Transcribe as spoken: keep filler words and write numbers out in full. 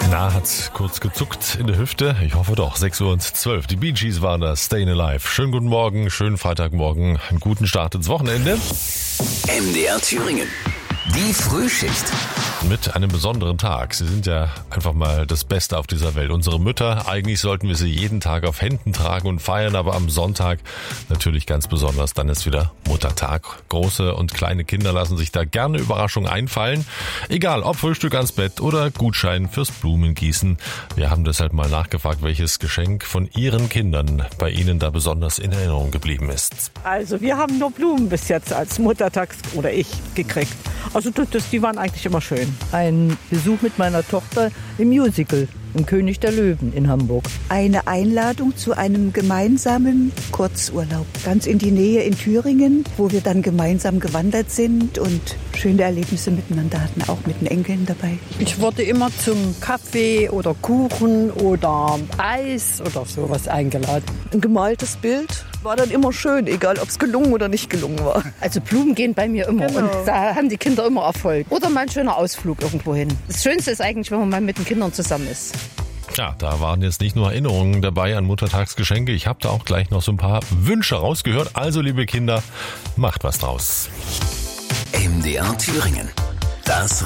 Na, hat's kurz gezuckt in der Hüfte? Ich hoffe doch. sechs Uhr und zwölf. Die Bee Gees waren da. Stayin' Alive. Schönen guten Morgen, schönen Freitagmorgen. Einen guten Start ins Wochenende. M D R Thüringen. Die Frühschicht. Mit einem besonderen Tag. Sie sind ja einfach mal das Beste auf dieser Welt. Unsere Mütter, eigentlich sollten wir sie jeden Tag auf Händen tragen und feiern, aber am Sonntag natürlich ganz besonders. Dann ist wieder Muttertag. Große und kleine Kinder lassen sich da gerne Überraschungen einfallen. Egal, ob Frühstück ans Bett oder Gutschein fürs Blumengießen. Wir haben deshalb mal nachgefragt, welches Geschenk von Ihren Kindern bei Ihnen da besonders in Erinnerung geblieben ist. Also wir haben nur Blumen bis jetzt als Muttertags- oder ich gekriegt. Also das, die waren eigentlich immer schön. Ein Besuch mit meiner Tochter im Musical, im König der Löwen in Hamburg. Eine Einladung zu einem gemeinsamen Kurzurlaub. Ganz in die Nähe in Thüringen, wo wir dann gemeinsam gewandert sind und schöne Erlebnisse miteinander hatten, auch mit den Enkeln dabei. Ich wurde immer zum Kaffee oder Kuchen oder Eis oder sowas eingeladen. Ein gemaltes Bild war dann immer schön, egal ob es gelungen oder nicht gelungen war. Also Blumen gehen bei mir immer genau. Und da haben die Kinder immer Erfolg. Oder mal ein schöner Ausflug irgendwo hin. Das Schönste ist eigentlich, wenn man mal mit den Kindern zusammen ist. Ja, da waren jetzt nicht nur Erinnerungen dabei an Muttertagsgeschenke. Ich habe da auch gleich noch so ein paar Wünsche rausgehört. Also, liebe Kinder, macht was draus. M D R Thüringen. Das